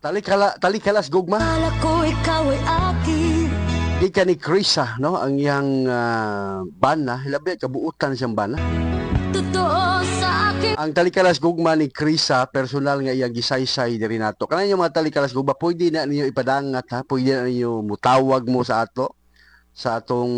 Talikalas gugma. Akala ko ikaw ay akin. Di ka ni Krisa, no? Ang iyang bana, hilabi kabuutan siyang bana. Totoo sa akin. Ang talikalas gugma ni Krisa, personal nga iyang gisaysay diri nato. Kanang yung mga talikalas gugma, pwede na ninyo ipadangat ha, pwede na ninyo mutawag mo sa ato sa atong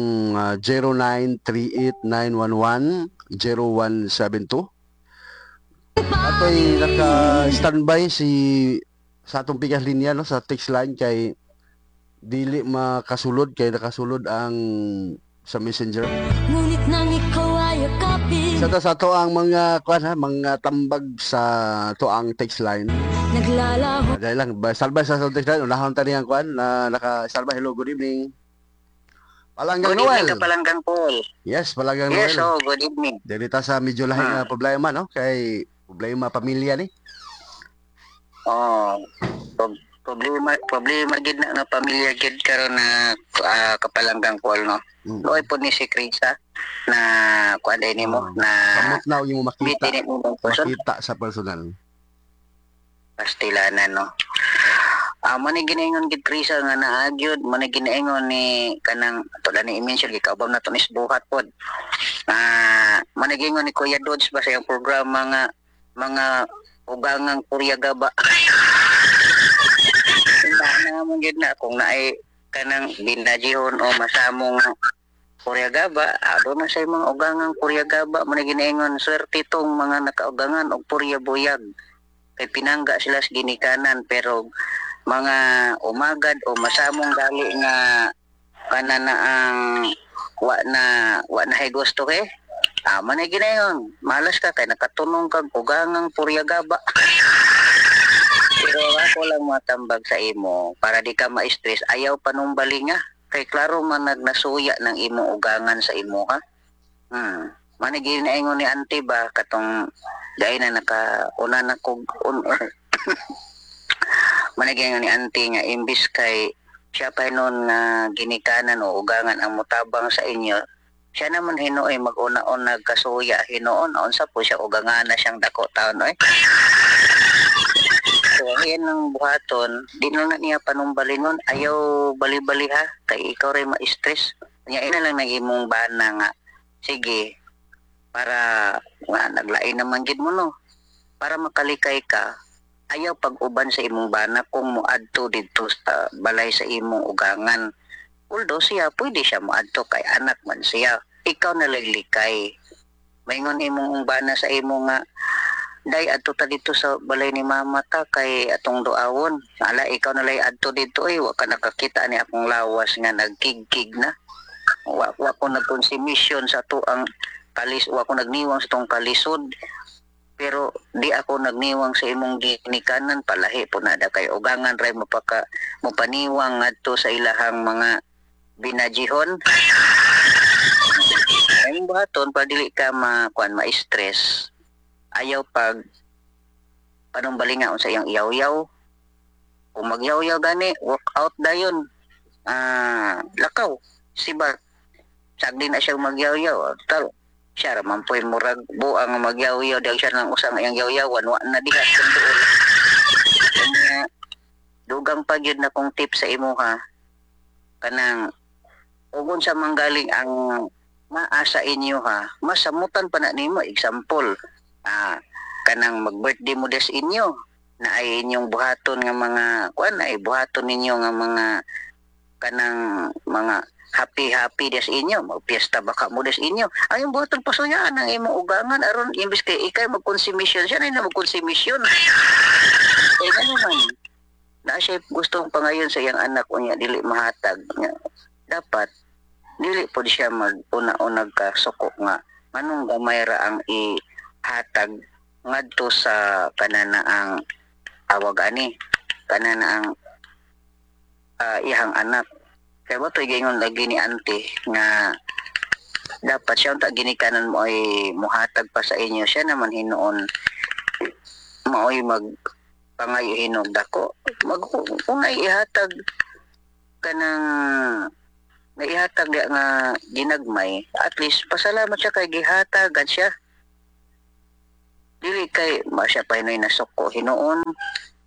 0938-911-0172. Ato'y naka-standby sa atong pikas linya no, sa text line kay dili makasulod kay nakasulod ang sa messenger. Ngunit nang ikaw ay akapin. Sa to ang mga mga tambag sa to ang text line. Naglalaho. Dahil lang, salbay sa text line, unahon tani ang na naka-salbay. Hello, good evening. Palanggang Good Noel. evening ka Palanggang Paul. Yes, Palanggang Yes, Noel. good evening. Dili ta sa medyo lahi nga problema no, kay problema pamilya ni. Oh, problema gid na pamilya gid karon na kapalanggang Paul no. Loy po ni si Krisa na kuan din nimo na kamot na yung makita. meeting mo Makita sa personal. Pastilanan no. Mo ni ginaingon gid Krisa nga naagyod, mo ni ginaingon ni kanang tulad ni i-mention gikaubam na to ni buhat pod. Mo ni gingon ni Kuya Dodge ba sa iyang programa nga mga ugangang puryagaba. Na mo gid na kung naay kanang bindajihon o masamong puryagaba, ado na sa mga ugangang puryagaba mo ni ginaingon swerte tong mga nakaugangan og puryabuyag. Kay pinangga sila sa ginikanan pero mga umagad o masamong dali nga kanana ang wa na hay gusto man ay ginayon malas ka kay nakatunong kag ugangang puryagaba. Pero ako lang matambag sa imo para di ka ma-stress, ayaw panumbali nga kay klaro man nagnasuya ng imo ugangan sa imo ha. Manigin na ingon ni auntie ba katong dahil na nakauna na kog manigin ni auntie nga imbis kay siya pa noon nga ginikanan o ugangan ang mutabang sa inyo, siya naman hinuoy mag-una-on nagkasuya hinoon unsa po siya ugangan na siyang dako taon oy. So yan ang buhaton, di na niya panumbalinon, ayaw bali-bali ha kay ikaw ray ma-stress. Nya ina lang nagimong bana nga sige para naglain naman gid mo no para makalikay ka, ayaw pag-uban sa imong bana kung moadto dito sa balay sa imong ugangan. Although siya pwede siya moadto kay anak man siya, ikaw na likay. Maingon imong bana sa imo nga day adto ta dito sa balay ni mama ta kay atong duawon. Ala ikaw na lay adto dito wa ka nakakita ni akong lawas nga nagkigkig na. Wa ko nagkonsumisyon sa to ang wa ko nagniwang sa tong kalisod. Pero di ako nagniwang sa imong ginikanan, palahi po nada kay ugangan ray mopaniwang ngadto sa ilahang mga binajihon. Ay buhaton pa dili ka ma-stress. Ayaw pag panumbalingaon sa iyang iyaw-yaw. Kung magyaw-yaw gani, work out dayon. Lakaw, siba. Sagdi na siya magyaw-yaw. Tal, siya raman po'y murag buang magyaw-yaw. Dahil siya ng usang iyang yaw-yawan. Wa na diha. Kanya, dugang pag yun na kong tip sa imo ha. Kanang, ugon sa manggaling ang maasa inyo ha. Masamutan pa na nimo. Example, kanang mag-birthday mo des inyo na ay inyong buhaton nga mga ay buhaton ninyo nga mga kanang mga happy des inyo magpiesta baka mo des inyo ay yung buhaton pasuyaan ang imong ugangan aron imbis kay ikay magkonsumisyon siya na magkonsumisyon eh naman na siya gustong pangayon sa iyang anak unya dili mahatag dapat dili po siya mag-una-unag ka suko nga manong gamay ra ang ihatag ngadto sa kanana ang awag ani kanana ang ihang anak kay mo to gingon lagi ni auntie nga dapat siya unta ginikanan mo ay muhatag pa sa inyo siya naman hinuon maoy mag pangayo hinog dako unay ihatag kanang naihatag nga ginagmay at least pasalamat siya kay gihatagan siya dili kay masya pa inoy nasuko hinuon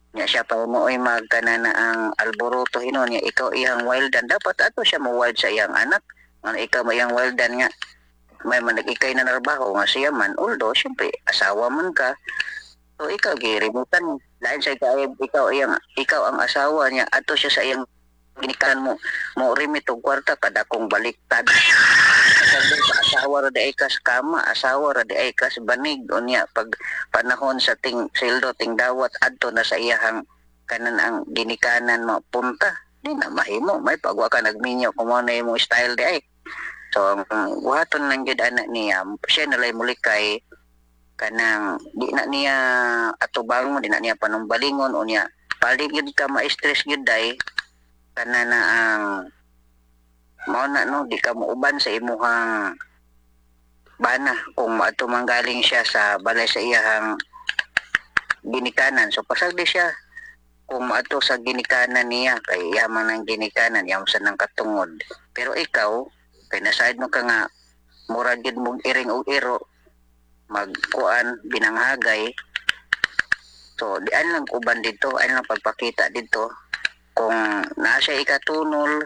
Nya siya pa mooy magkana na ang alboroto hinon niya ikaw iyang wildan dapat ato siya mo wild sa iyang anak nga ikaw mo iyang wildan nga may manag-ikay na narbaho nga siya man although syempre asawa man ka so ikaw girimutan lain sa ikaw ang asawa niya ato siya sa iyang ginikanan mo rimit og kwarta kada kong baliktad sabi sa asawa ra di ay ka sa kama asawa ra di ay ka sa banig unya pag panahon sa ting sildo ting dawat adto na sa iyahang kanan ang ginikanan mo punta di na mahimo may pagwa ka nagminyo kung ano imong style di ay so ang buhaton lang gyud anak niya siya nalay mulikay kanang di na niya atubang di na niya panumbalingon unya palig gyud ka ma-stress gyud day kana na ang mao na no di ka muuban sa imuhang bana kung maato manggaling siya sa balay sa iyahang ginikanan so pasagdi siya kung maato sa ginikanan niya kay yaman ng ginikanan yaman sa nang katungod pero ikaw kay nasayad mo ka nga murag gid mo iring og iro magkuan binanghagay so di an lang uban dito an lang pagpakita dito kung naa siya ikatunol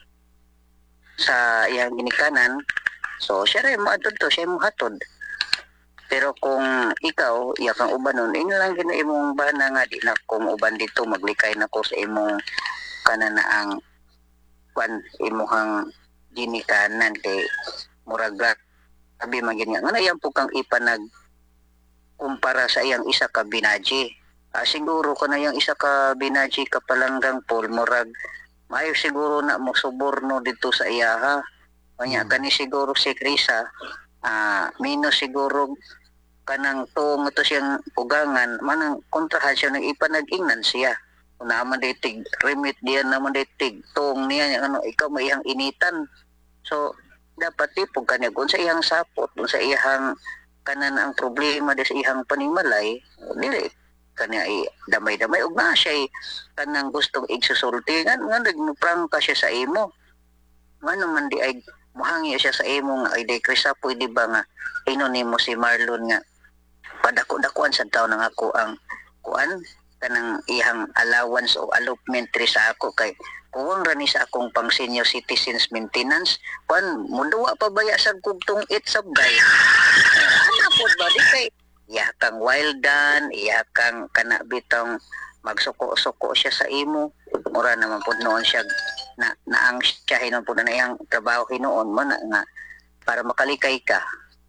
sa iyang ginikanan so siya rin maadto to siya mo hatod pero kung ikaw iya kang uban nun ino lang gina imong bana nga di na kung uban dito maglikay na ko sa imong kanan na ang kwan imuhang ginikanan kay murag sabi magin nga yan po kang ipanag kumpara sa iyang isa ka binaji siguro ko na yung isa ka binaji ka palanggang Paul murag maayo siguro na mo suborno dito sa iya ha kanya kani siguro si Krisa minus siguro kanang tuong ito siyang ugangan manang kontrahan siya nang ipanag-ingnan siya naman dating remit diyan naman dating tuong niya ano ikaw may iyang initan so dapat tipog kanya kung sa iyang sapot kung sa iyang kanan ang problema sa iyang panimalay dili kanya damay-damay ug na siya kanang gustong igsusulti nga nagmuprang ka siya sa imo nga naman di ay muhangi siya sa imo nga ay Krisa pwede ba nga inonimo si Marlon nga padako-dakuan sa taon ng ako ang kuan kanang iyang allowance o allotment sa ako kay kuwang rani sa akong pang senior citizens maintenance kuan munduwa pa baya sa kugtong itsabday ano po ba di kay iya kang wildan, iya kang kana bitong magsuko-suko siya sa imo. Mura naman po noon siya naang siya hinon po na iyang trabaho hinoon mo na nga para makalikay ka.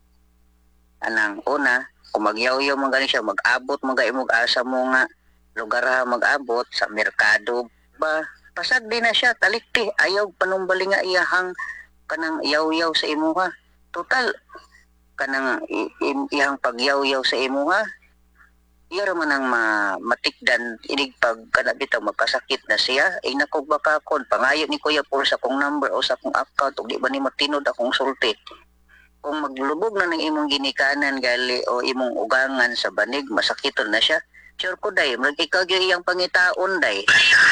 Anang una, kung magyaw-yaw mo galing siya, mag-abot mo gaimog asa mo nga lugar ha mag-abot sa merkado ba. Pasag din na siya, talikti, ayaw panumbali nga iyahang kanang yaw-yaw sa imo ha. Total, kanang iyang pagyaw-yaw sa imo ha iya man ang matikdan inig pag kana bitaw magkasakit na siya ay nako bakakon pangayo ni Kuya Paul sa kong number o sa kong account ug di ba ni matinod akong sulti kung maglubog na ng imong ginikanan gali o imong ugangan sa banig masakiton na siya sure ko day mag ikaw iyang pangitaon day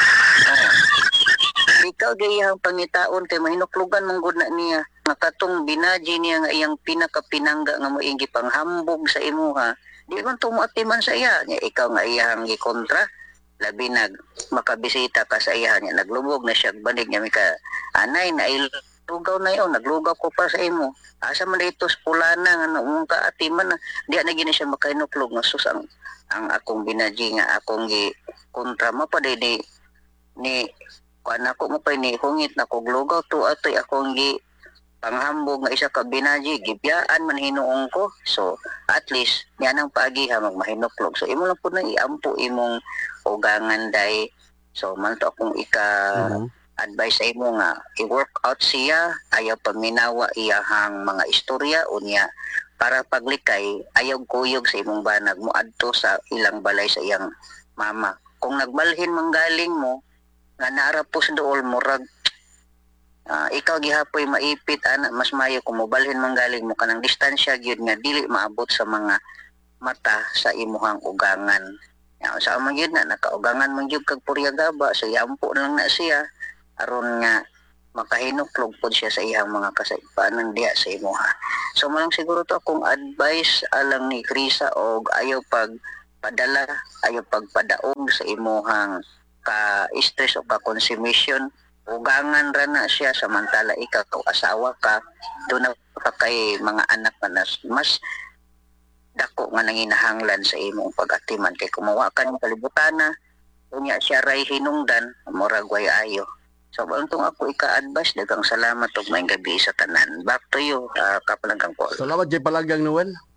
ikaw iyang pangitaon kay mahinuklugan mong gud na niya makatong binaji niya nga iyang pinakapinangga nga moing gipanghambog sa imuha di man tumuatiman sa iya nya ikaw nga iyang gikontra labi nag makabisita ka sa iya nya naglubog na siya banig nya mika anay na lugaw na yun naglugaw ko pa sa imo asa man dito pulana nga mong kaatiman na di na gini siya makahinuklog nga sus ang akong binaji nga akong gi kontra mo pa ni kuan ako mo pa ni hungit na kog lugaw to atoy akong gi panghambog nga isa ka binaji gibiyaan man hinuong ko so at least yan ang pagiha magmahinuklog so imo lang po na iampo imong ugangan day so man to akong advice sa imo nga i-work out siya ayaw paminawa iyahang mga istorya unya para paglikay ayaw kuyog sa imong banag mo adto sa ilang balay sa iyang mama kung nagbalhin manggaling mo nga narapos dool murag ikaw gihapoy maipit ana mas mayo kung mobalhin manggaling mo kanang distansya gyud nga dili maabot sa mga mata sa imuhang ugangan. Sa man gyud na nakaugangan man gyud kag puryagaba so yampo lang na siya aron nga makahinuklog pod siya sa iyang mga kasaypanan diha sa imuha. So malang siguro to akong advice alang ni Krisa og ayaw pag pagpadala, ayo pagpadaog sa imuhang ka-stress o ka-consumption. Ugangan ra na siya samantala ikaw kung asawa ka, doon na pa kay mga anak na mas dako nga nanginahanglan sa imong pag-atiman kay kumawa ka ng kalibutan na unya siya ray hinungdan murag way ayo. So untong ako ika-advise daghang salamat ug maayong gabi sa tanan. Back to you, kapalagang ko. Salamat jay palagang Noel.